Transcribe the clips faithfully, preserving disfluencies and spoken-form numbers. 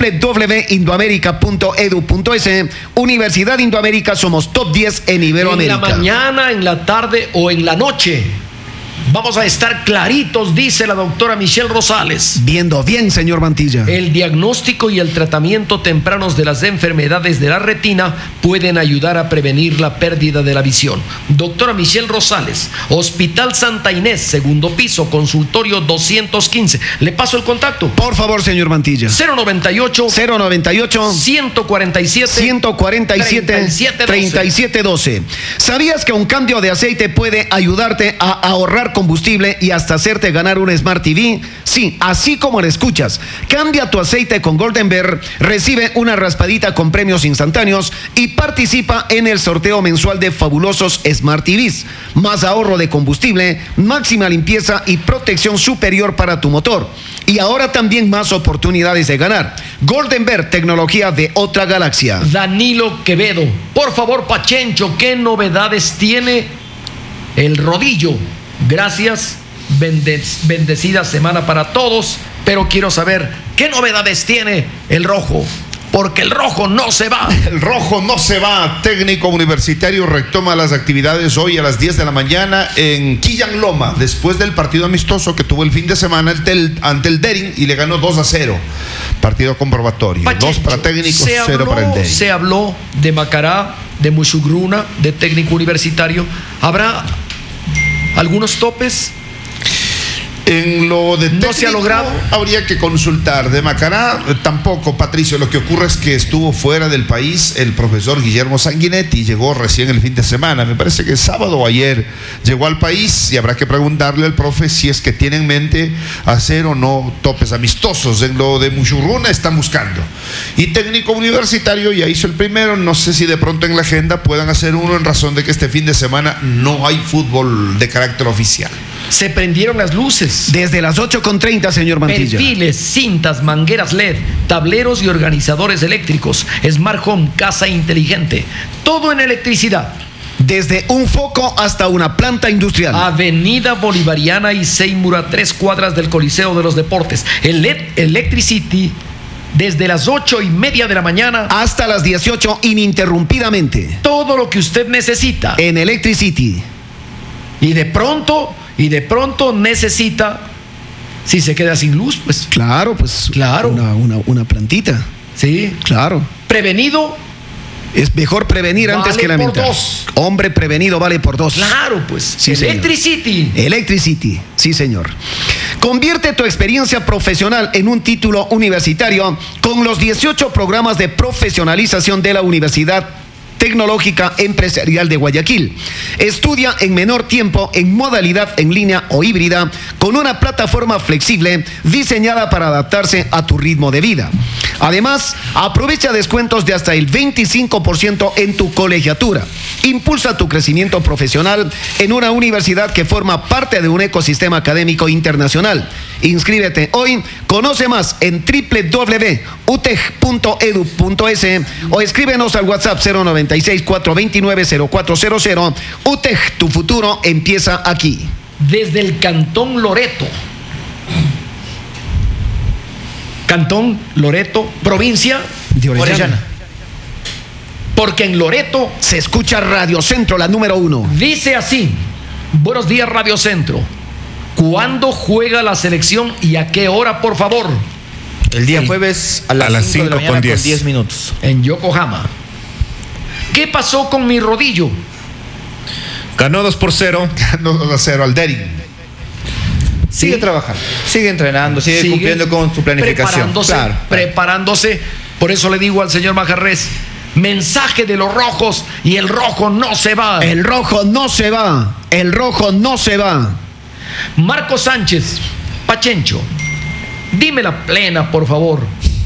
w w w punto indoamerica punto edu punto es. Universidad Indoamérica, somos top diez en Iberoamérica. En la mañana, en la tarde o en la noche vamos a estar claritos, dice la doctora Michelle Rosales. Viendo bien, señor Mantilla. El diagnóstico y el tratamiento tempranos de las enfermedades de la retina pueden ayudar a prevenir la pérdida de la visión. Doctora Michelle Rosales, Hospital Santa Inés, segundo piso, consultorio doscientos quince. Le paso el contacto. Por favor, señor Mantilla. cero noventa y ocho, cero noventa y ocho, ciento cuarenta y siete, ciento cuarenta y siete, treinta y siete doce. ¿Sabías que un cambio de aceite puede ayudarte a ahorrar combustible y hasta hacerte ganar un Smart T V? Sí, así como lo escuchas. Cambia tu aceite con Golden Bear, recibe una raspadita con premios instantáneos y participa en el sorteo mensual de fabulosos Smart T Vs. Más ahorro de combustible, máxima limpieza y protección superior para tu motor. Y ahora también más oportunidades de ganar. Golden Bear, tecnología de otra galaxia. Danilo Quevedo, por favor, Pachencho, ¿qué novedades tiene el rodillo? Gracias, bendecida semana para todos, pero quiero saber qué novedades tiene el rojo, porque el rojo no se va. El rojo no se va. Técnico Universitario retoma las actividades hoy a las diez de la mañana en Quillan Loma, después del partido amistoso que tuvo el fin de semana ante el Derin y le ganó dos a cero. Partido comprobatorio. Pachencho, dos para técnicos, se cero habló, para el Derin. Se habló de Macará, de Mushugruna, de técnico universitario. ¿Habrá algunos topes? En lo de técnico, no se ha logrado. Habría que consultar. De Macará, eh, tampoco, Patricio. Lo que ocurre es que estuvo fuera del país el profesor Guillermo Sanguinetti, llegó recién el fin de semana, me parece que sábado o ayer llegó al país, y habrá que preguntarle al profe si es que tiene en mente hacer o no topes amistosos. En lo de Muchurruna están buscando. Y técnico universitario ya hizo el primero, no sé si de pronto en la agenda puedan hacer uno, en razón de que este fin de semana no hay fútbol de carácter oficial. Se prendieron las luces. Desde las ocho con treinta, señor Mantilla. Perfiles, cintas, mangueras L E D, tableros y organizadores eléctricos, Smart Home, casa inteligente, todo en electricidad. Desde un foco hasta una planta industrial. Avenida Bolivariana y Seymour, a tres cuadras del Coliseo de los Deportes. El L E D Electricity, desde las ocho y media de la mañana hasta las dieciocho, ininterrumpidamente. Todo lo que usted necesita en Electricity. Y de pronto, y de pronto necesita, si se queda sin luz, pues. Claro, pues. Claro. Una, una, una plantita. Sí. Claro. Prevenido. Es mejor prevenir vale antes que lamentar. Por dos. Hombre prevenido vale por dos. Claro, pues. Sí, Electricity. Señor. Electricity, sí, señor. Convierte tu experiencia profesional en un título universitario con los dieciocho programas de profesionalización de la Universidad Tecnológica Empresarial de Guayaquil. Estudia en menor tiempo en modalidad en línea o híbrida con una plataforma flexible diseñada para adaptarse a tu ritmo de vida. Además, aprovecha descuentos de hasta el veinticinco por ciento en tu colegiatura. Impulsa tu crecimiento profesional en una universidad que forma parte de un ecosistema académico internacional. Inscríbete hoy, conoce más en doble u doble u doble u punto u t e c punto edu punto es o escríbenos al WhatsApp cero noventa y seis, cuatro veintinueve, cero cuatro cero cero. U T E C, tu futuro empieza aquí. Desde el Cantón Loreto. Cantón Loreto, provincia de Orellana. Orellana. Porque en Loreto se escucha Radio Centro, la número uno. Dice así: buenos días, Radio Centro. ¿Cuándo juega la selección y a qué hora, por favor? El día sí. jueves a las, a las cinco de la mañana con diez minutos. En Yokohama. ¿Qué pasó con mi rodillo? Ganó dos por cero. Ganó dos a cero al Derin. Sigue sí. trabajando, sigue entrenando, sigue, sigue cumpliendo con su planificación. Preparándose, claro, preparándose. Por eso le digo al señor Majarrés: mensaje de los rojos, y el rojo no se va. El rojo no se va. El rojo no se va. Marco Sánchez, Pachencho, dime la plena, por favor.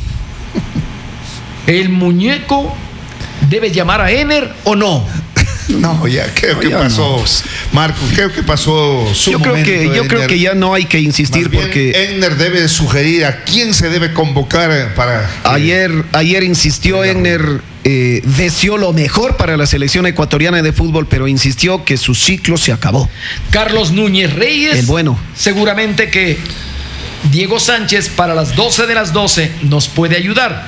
¿El muñeco debe llamar a Ener o no? No, ya, creo que pasó, no. Marco, creo que pasó su yo momento. Creo que, yo creo que ya no hay que insistir. Más bien, porque Ener debe sugerir a quién se debe convocar para... Ayer, eh, ayer insistió Ener, eh, deseó lo mejor para la selección ecuatoriana de fútbol, pero insistió que su ciclo se acabó. Carlos Núñez Reyes, el bueno. Seguramente que Diego Sánchez para las doce de las doce nos puede ayudar.